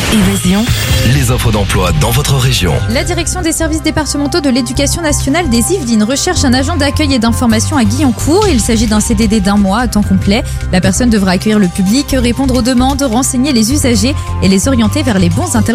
Évasion. Les offres d'emploi dans votre région. La direction des services départementaux de l'éducation nationale des Yvelines recherche un agent d'accueil et d'information à Guyancourt. Il s'agit d'un CDD d'1 mois à temps complet. La personne devra accueillir le public, répondre aux demandes, renseigner les usagers et les orienter vers les bons interlocuteurs.